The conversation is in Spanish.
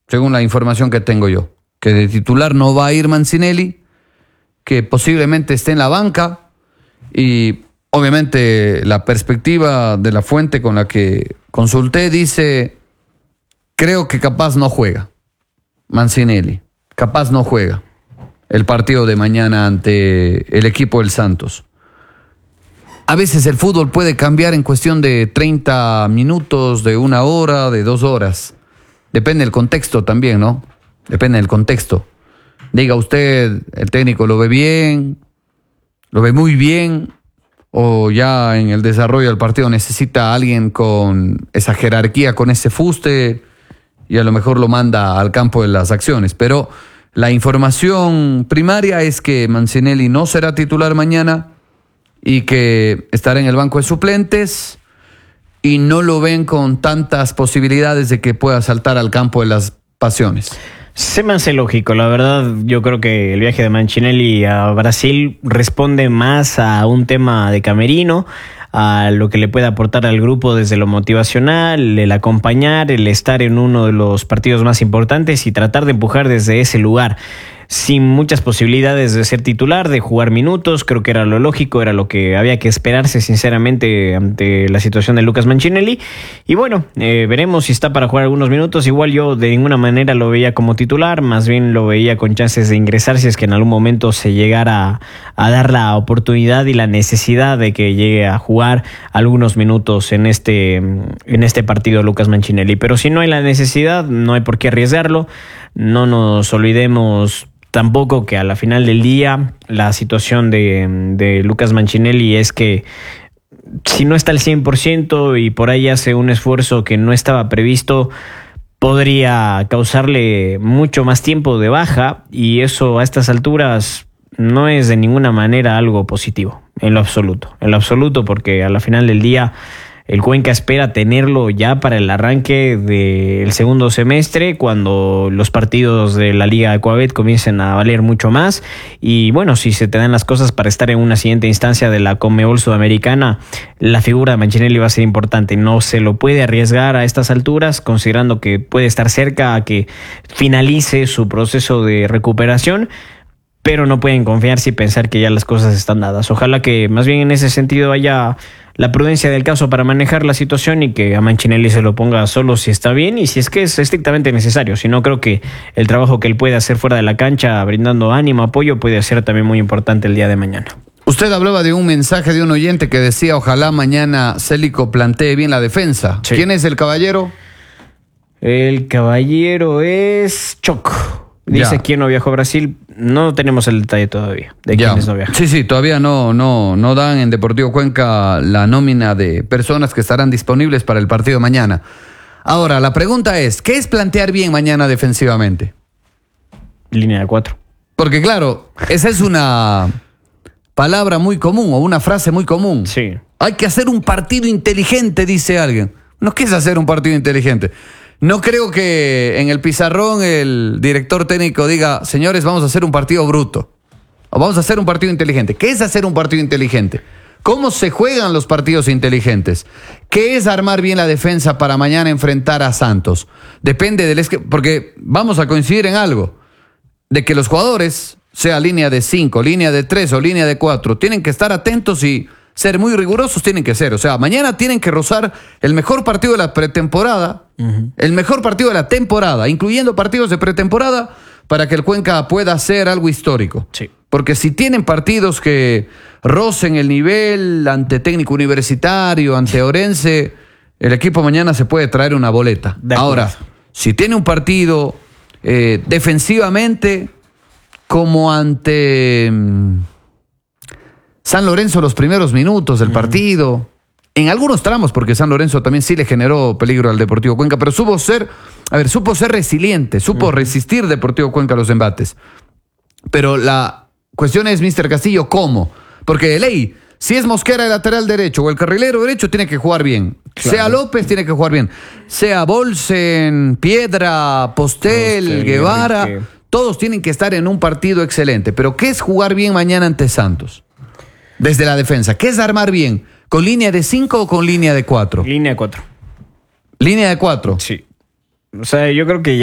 según la información que tengo yo, que de titular no va a ir Mancinelli, que posiblemente esté en la banca y obviamente la perspectiva de la fuente con la que consulté dice, creo que capaz no juega Mancinelli, capaz no juega el partido de mañana ante el equipo del Santos. A veces el fútbol puede cambiar en cuestión de 30 minutos, de 1 hora, de 2 horas. Depende del contexto también, ¿no? Depende del contexto. Diga usted, el técnico lo ve bien, lo ve muy bien, o ya en el desarrollo del partido necesita a alguien con esa jerarquía, con ese fuste, y a lo mejor lo manda al campo de las acciones. Pero la información primaria es que Mancinelli no será titular mañana y que estará en el banco de suplentes y no lo ven con tantas posibilidades de que pueda saltar al campo de las pasiones. Se me hace lógico, la verdad. Yo creo que el viaje de Mancinelli a Brasil responde más a un tema de camerino, a lo que le puede aportar al grupo desde lo motivacional, el acompañar, el estar en uno de los partidos más importantes y tratar de empujar desde ese lugar. Sin muchas posibilidades de ser titular, de jugar minutos, creo que era lo lógico, era lo que había que esperarse sinceramente ante la situación de Lucas Mancinelli. Y bueno, veremos si está para jugar algunos minutos. Igual yo de ninguna manera lo veía como titular, más bien lo veía con chances de ingresar si es que en algún momento se llegara a dar la oportunidad y la necesidad de que llegue a jugar algunos minutos en este partido Lucas Mancinelli. Pero si no hay la necesidad, no hay por qué arriesgarlo. No nos olvidemos tampoco que a la final del día la situación de Lucas Mancinelli es que si no está al 100% y por ahí hace un esfuerzo que no estaba previsto, podría causarle mucho más tiempo de baja, y eso a estas alturas no es de ninguna manera algo positivo, en lo absoluto, porque a la final del día el Cuenca espera tenerlo ya para el arranque del segundo semestre, cuando los partidos de la Liga Ecuabet comiencen a valer mucho más. Y bueno, si se te dan las cosas para estar en una siguiente instancia de la Conmebol Sudamericana, la figura de Mancinelli va a ser importante. No se lo puede arriesgar a estas alturas, considerando que puede estar cerca a que finalice su proceso de recuperación, pero no pueden confiarse y pensar que ya las cosas están dadas. Ojalá que más bien en ese sentido haya la prudencia del caso para manejar la situación y que a Mancinelli se lo ponga solo si está bien y si es que es estrictamente necesario. Si no, creo que el trabajo que él puede hacer fuera de la cancha, brindando ánimo, apoyo, puede ser también muy importante el día de mañana. Usted hablaba de un mensaje de un oyente que decía, ojalá mañana Célico plantee bien la defensa. Sí. ¿Quién es el caballero? El caballero es Choc. Dice quién no viajó a Brasil. No tenemos el detalle todavía de quiénes no viajan. Sí, todavía no dan en Deportivo Cuenca la nómina de personas que estarán disponibles para el partido de mañana. Ahora, la pregunta es, ¿qué es plantear bien mañana defensivamente? Línea de 4. Porque claro, esa es una palabra muy común o una frase muy común. Sí. Hay que hacer un partido inteligente, dice alguien. No, ¿qué es hacer un partido inteligente? No creo que en el pizarrón el director técnico diga, señores, vamos a hacer un partido bruto. O vamos a hacer un partido inteligente. ¿Qué es hacer un partido inteligente? ¿Cómo se juegan los partidos inteligentes? ¿Qué es armar bien la defensa para mañana enfrentar a Santos? Depende del... Porque vamos a coincidir en algo. De que los jugadores, sea línea de 5, línea de 3 o línea de 4, tienen que estar atentos y ser muy rigurosos tienen que ser. O sea, mañana tienen que rozar el mejor partido de la pretemporada, el mejor partido de la temporada, incluyendo partidos de pretemporada, para que el Cuenca pueda hacer algo histórico. Sí. Porque si tienen partidos que rocen el nivel ante Técnico Universitario, ante Orense, el equipo mañana se puede traer una boleta. Ahora, si tiene un partido defensivamente como ante San Lorenzo los primeros minutos del partido, en algunos tramos, porque San Lorenzo también sí le generó peligro al Deportivo Cuenca, pero supo ser resiliente, supo resistir Deportivo Cuenca a los embates. Pero la cuestión es, Mr. Castillo, ¿cómo? Porque de ley, si es Mosquera el lateral derecho o el carrilero derecho, tiene que jugar bien. Claro. Sea López, tiene que jugar bien. Sea Bolsen, Piedra, Postel, Guevara, todos tienen que estar en un partido excelente. Pero ¿qué es jugar bien mañana ante Santos? Desde la defensa, ¿qué es armar bien? ¿Con línea de 5 o con línea de 4? Línea de 4. ¿Línea de 4? Sí. O sea, yo creo que